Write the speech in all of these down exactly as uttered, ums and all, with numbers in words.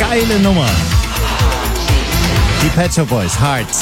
Geile Nummer. Die Pet Shop Boys, Hearts.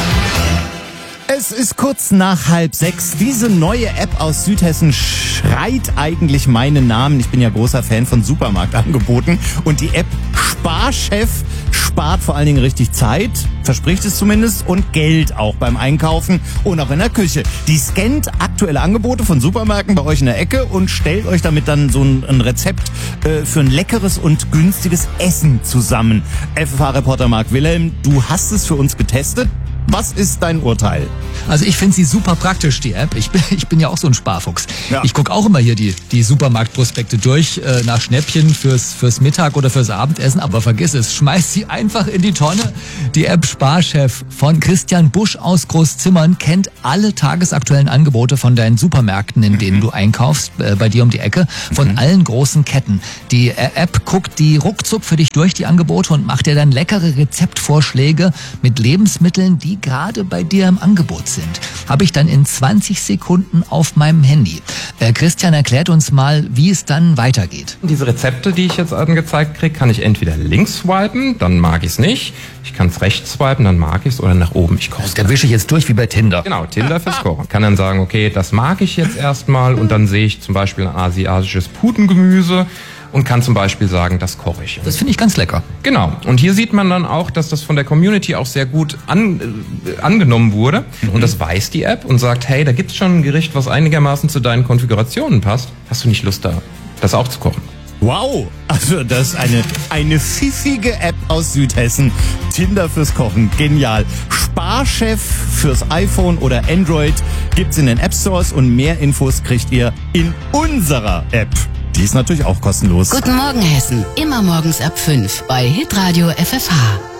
Es ist kurz nach halb sechs. Diese neue App aus Südhessen schreit eigentlich meinen Namen. Ich bin ja großer Fan von Supermarktangeboten. Und die App Sparchef spart vor allen Dingen richtig Zeit, verspricht es zumindest, und Geld auch beim Einkaufen und auch in der Küche. Die scannt aktuelle Angebote von Supermärkten bei euch in der Ecke und stellt euch damit dann so ein, ein Rezept äh, für ein leckeres und günstiges Essen zusammen. F F H-Reporter Marc Wilhelm, du hast es für uns getestet. Was ist dein Urteil? Also ich finde sie super praktisch, die App. Ich bin, ich bin ja auch so ein Sparfuchs. Ja. Ich gucke auch immer hier die, die Supermarktprospekte durch äh, nach Schnäppchen fürs, fürs Mittag oder fürs Abendessen. Aber vergiss es, schmeiß sie einfach in die Tonne. Die App Sparchef von Christian Busch aus Großzimmern kennt alle tagesaktuellen Angebote von deinen Supermärkten, in denen du einkaufst, äh, bei dir um die Ecke, von mhm. allen großen Ketten. Die äh, App guckt die ruckzuck für dich durch, die Angebote, und macht dir dann leckere Rezeptvorschläge mit Lebensmitteln, die gerade bei dir im Angebot sind. Habe ich dann in zwanzig Sekunden auf meinem Handy. Äh, Christian erklärt uns mal, wie es dann weitergeht. Diese Rezepte, die ich jetzt angezeigt kriege, kann ich entweder links swipen, dann mag ich es nicht. Ich kann es rechts swipen, dann mag ich es, oder nach oben. Ich koche. Da wische ich jetzt durch wie bei Tinder. Genau, Tinder fürs Kochen. Kann dann sagen, okay, das mag ich jetzt erstmal, und dann sehe ich zum Beispiel ein asiatisches Putengemüse und kann zum Beispiel sagen, das koche ich. Das finde ich ganz lecker. Genau. Und hier sieht man dann auch, dass das von der Community auch sehr gut an, äh, angenommen wurde. Mhm. Und das weiß die App und sagt, hey, da gibt's schon ein Gericht, was einigermaßen zu deinen Konfigurationen passt. Hast du nicht Lust, da das auch zu kochen? Wow, also das ist eine, eine pfiffige App aus Südhessen. Tinder fürs Kochen, genial. Sparchef fürs iPhone oder Android gibt's in den App Stores, und mehr Infos kriegt ihr in unserer App. Die ist natürlich auch kostenlos. Guten Morgen Hessen, immer morgens ab fünf bei Hitradio F F H.